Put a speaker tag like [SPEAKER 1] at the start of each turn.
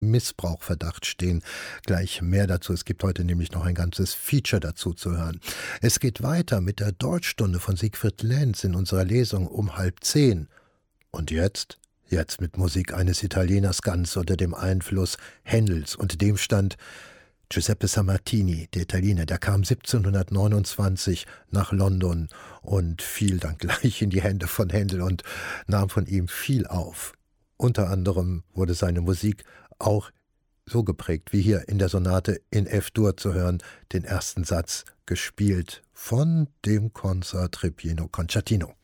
[SPEAKER 1] Missbrauchverdacht stehen. Gleich mehr dazu. Es gibt heute nämlich noch ein ganzes Feature dazu zu hören. Es geht weiter mit der Deutschstunde von Siegfried Lenz in unserer Lesung um 9:30. Und jetzt? Jetzt mit Musik eines Italieners ganz unter dem Einfluss Händels. Und dem stand Giuseppe Sammartini, der Italiener, der kam 1729 nach London und fiel dann gleich in die Hände von Händel und nahm von ihm viel auf. Unter anderem wurde seine Musik auch so geprägt wie hier in der Sonate in F-Dur zu hören, den ersten Satz gespielt von dem Concertrepieno Concertino.